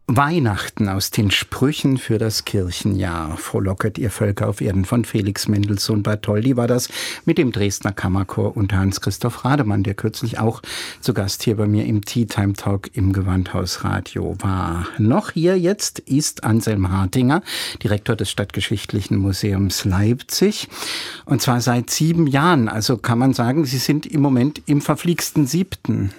Weihnachten aus den Sprüchen für das Kirchenjahr. Frohlocket ihr Völker auf Erden von Felix Mendelssohn Bartholdy war das mit dem Dresdner Kammerchor unter Hans-Christoph Rademann, der kürzlich auch zu Gast hier bei mir im Tea Time Talk im Gewandhausradio war. Noch hier jetzt ist Anselm Hartinger, Direktor des Stadtgeschichtlichen Museums Leipzig. Und zwar seit 7 Jahren. Also kann man sagen, Sie sind im Moment im verflixten 7.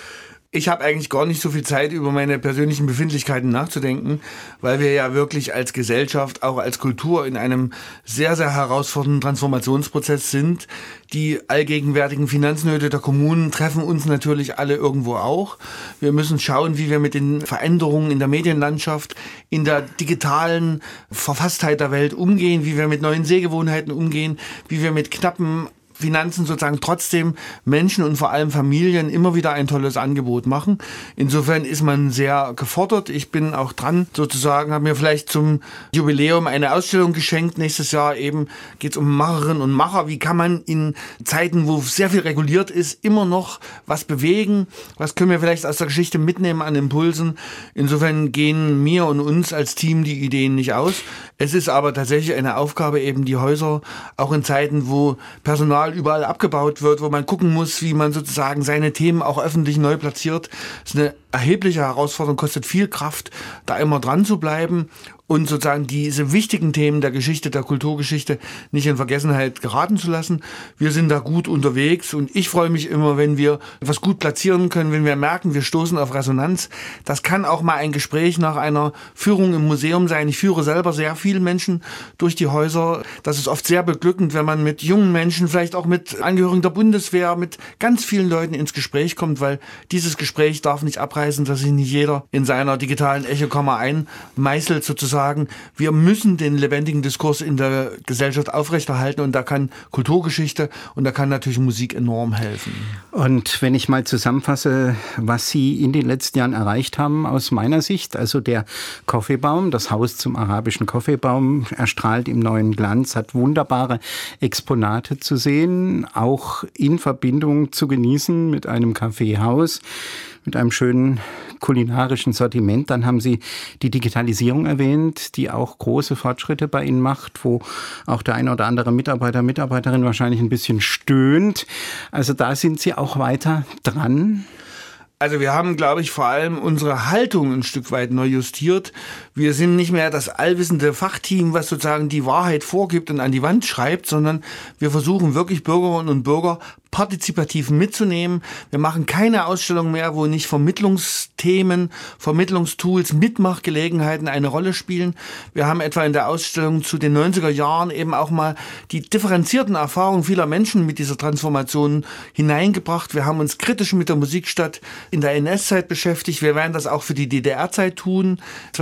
Ich habe eigentlich gar nicht so viel Zeit, über meine persönlichen Befindlichkeiten nachzudenken, weil wir ja wirklich als Gesellschaft, auch als Kultur in einem sehr, sehr herausfordernden Transformationsprozess sind. Die allgegenwärtigen Finanznöte der Kommunen treffen uns natürlich alle irgendwo auch. Wir müssen schauen, wie wir mit den Veränderungen in der Medienlandschaft, in der digitalen Verfasstheit der Welt umgehen, wie wir mit neuen Sehgewohnheiten umgehen, wie wir mit knappen Finanzen sozusagen trotzdem Menschen und vor allem Familien immer wieder ein tolles Angebot machen. Insofern ist man sehr gefordert. Ich bin auch dran, sozusagen, habe mir vielleicht zum Jubiläum eine Ausstellung geschenkt. Nächstes Jahr eben geht es um Macherinnen und Macher. Wie kann man in Zeiten, wo sehr viel reguliert ist, immer noch was bewegen? Was können wir vielleicht aus der Geschichte mitnehmen an Impulsen? Insofern gehen mir und uns als Team die Ideen nicht aus. Es ist aber tatsächlich eine Aufgabe, eben die Häuser, auch in Zeiten, wo Personal überall abgebaut wird, wo man gucken muss, wie man sozusagen seine Themen auch öffentlich neu platziert. Das ist eine erhebliche Herausforderung, kostet viel Kraft, da immer dran zu bleiben und sozusagen diese wichtigen Themen der Geschichte, der Kulturgeschichte nicht in Vergessenheit geraten zu lassen. Wir sind da gut unterwegs und ich freue mich immer, wenn wir etwas gut platzieren können, wenn wir merken, wir stoßen auf Resonanz. Das kann auch mal ein Gespräch nach einer Führung im Museum sein. Ich führe selber sehr viele Menschen durch die Häuser. Das ist oft sehr beglückend, wenn man mit jungen Menschen, vielleicht auch mit Angehörigen der Bundeswehr, mit ganz vielen Leuten ins Gespräch kommt, weil dieses Gespräch darf nicht abreißen, dass sich nicht jeder in seiner digitalen Echokammer einmeißelt sozusagen. Wir müssen den lebendigen Diskurs in der Gesellschaft aufrechterhalten und da kann Kulturgeschichte und da kann natürlich Musik enorm helfen. Und wenn ich mal zusammenfasse, was Sie in den letzten Jahren erreicht haben, aus meiner Sicht, also der Kaffeebaum, das Haus zum arabischen Kaffeebaum, erstrahlt im neuen Glanz, hat wunderbare Exponate zu sehen, auch in Verbindung zu genießen mit einem Kaffeehaus, mit einem schönen kulinarischen Sortiment. Dann haben Sie die Digitalisierung erwähnt, die auch große Fortschritte bei Ihnen macht, wo auch der eine oder andere Mitarbeiter, Mitarbeiterin wahrscheinlich ein bisschen stöhnt. Also da sind Sie auch weiter dran. Also wir haben, glaube ich, vor allem unsere Haltung ein Stück weit neu justiert. Wir sind nicht mehr das allwissende Fachteam, was sozusagen die Wahrheit vorgibt und an die Wand schreibt, sondern wir versuchen wirklich Bürgerinnen und Bürger partizipativ mitzunehmen. Wir machen keine Ausstellung mehr, wo nicht Vermittlungsthemen, Vermittlungstools, Mitmachgelegenheiten eine Rolle spielen. Wir haben etwa in der Ausstellung zu den 90er Jahren eben auch mal die differenzierten Erfahrungen vieler Menschen mit dieser Transformation hineingebracht. Wir haben uns kritisch mit der Musikstadt in der NS-Zeit beschäftigt. Wir werden das auch für die DDR-Zeit tun,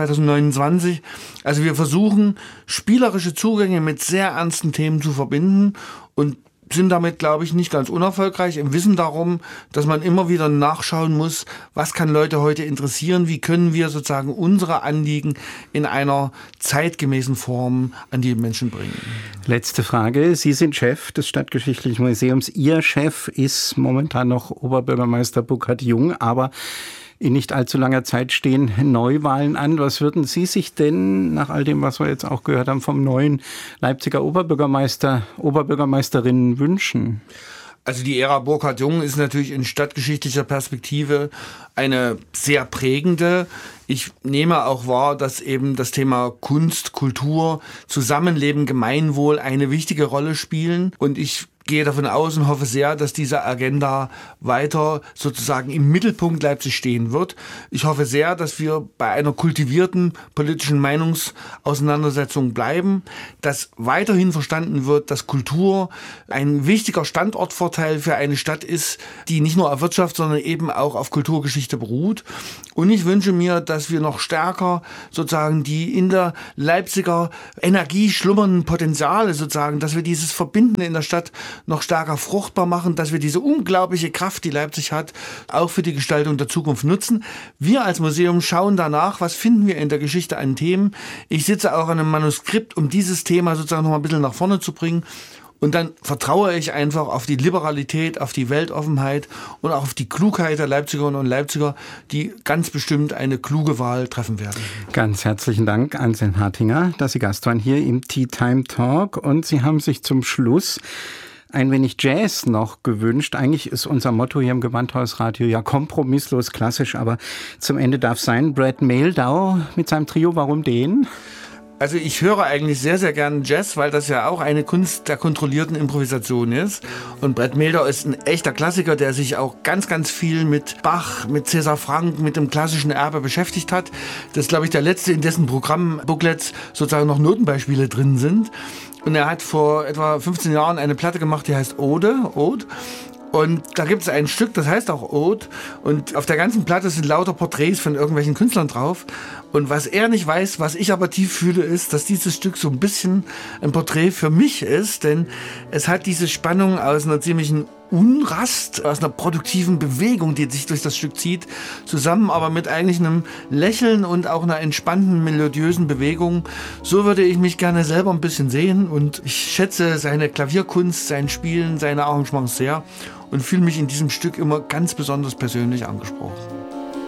2029. Also wir versuchen, spielerische Zugänge mit sehr ernsten Themen zu verbinden und sind damit, glaube ich, nicht ganz unerfolgreich im Wissen darum, dass man immer wieder nachschauen muss, was kann Leute heute interessieren, wie können wir sozusagen unsere Anliegen in einer zeitgemäßen Form an die Menschen bringen. Letzte Frage. Sie sind Chef des Stadtgeschichtlichen Museums. Ihr Chef ist momentan noch Oberbürgermeister Burkhard Jung, aber in nicht allzu langer Zeit stehen Neuwahlen an. Was würden Sie sich denn, nach all dem, was wir jetzt auch gehört haben, vom neuen Leipziger Oberbürgermeister, Oberbürgermeisterinnen wünschen? Also die Ära Burkhard Jung ist natürlich in stadtgeschichtlicher Perspektive eine sehr prägende. Ich nehme auch wahr, dass eben das Thema Kunst, Kultur, Zusammenleben, Gemeinwohl eine wichtige Rolle spielen. Und ich gehe davon aus und hoffe sehr, dass diese Agenda weiter sozusagen im Mittelpunkt Leipzig stehen wird. Ich hoffe sehr, dass wir bei einer kultivierten politischen Meinungsauseinandersetzung bleiben, dass weiterhin verstanden wird, dass Kultur ein wichtiger Standortvorteil für eine Stadt ist, die nicht nur auf Wirtschaft, sondern eben auch auf Kulturgeschichte beruht. Und ich wünsche mir, dass wir noch stärker sozusagen die in der Leipziger Energie schlummernden Potenziale sozusagen, dass wir dieses Verbinden in der Stadt noch stärker fruchtbar machen, dass wir diese unglaubliche Kraft, die Leipzig hat, auch für die Gestaltung der Zukunft nutzen. Wir als Museum schauen danach, was finden wir in der Geschichte an Themen. Ich sitze auch an einem Manuskript, um dieses Thema sozusagen noch mal ein bisschen nach vorne zu bringen. Und dann vertraue ich einfach auf die Liberalität, auf die Weltoffenheit und auch auf die Klugheit der Leipzigerinnen und Leipziger, die ganz bestimmt eine kluge Wahl treffen werden. Ganz herzlichen Dank, Anselm Hartinger, dass Sie Gast waren hier im Tea Time Talk. Und Sie haben sich zum Schluss ein wenig Jazz noch gewünscht. Eigentlich ist unser Motto hier im Gewandhausradio ja kompromisslos klassisch, aber zum Ende darf sein. Brad Mehldau mit seinem Trio, warum den? Also ich höre eigentlich sehr, sehr gern Jazz, weil das ja auch eine Kunst der kontrollierten Improvisation ist. Und Brad Mehldau ist ein echter Klassiker, der sich auch ganz, ganz viel mit Bach, mit César Franck, mit dem klassischen Erbe beschäftigt hat. Das ist, glaube ich, der letzte, in dessen Programmbooklets sozusagen noch Notenbeispiele drin sind. Und er hat vor etwa 15 Jahren eine Platte gemacht, die heißt Ode. Und da gibt es ein Stück, das heißt auch Ode. Und auf der ganzen Platte sind lauter Porträts von irgendwelchen Künstlern drauf. Und was er nicht weiß, was ich aber tief fühle, ist, dass dieses Stück so ein bisschen ein Porträt für mich ist. Denn es hat diese Spannung aus einer ziemlichen Unrast, aus einer produktiven Bewegung, die sich durch das Stück zieht, zusammen aber mit eigentlich einem Lächeln und auch einer entspannten, melodiösen Bewegung. So würde ich mich gerne selber ein bisschen sehen. Und ich schätze seine Klavierkunst, sein Spielen, seine Arrangements sehr und fühle mich in diesem Stück immer ganz besonders persönlich angesprochen.